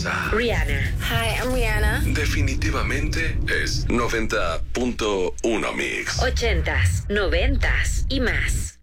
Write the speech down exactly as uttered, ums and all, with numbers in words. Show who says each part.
Speaker 1: casa.
Speaker 2: Rihanna.
Speaker 3: Hi, I'm Rihanna.
Speaker 1: Definitivamente es noventa punto uno Mix.
Speaker 2: Ochentas, noventas y más.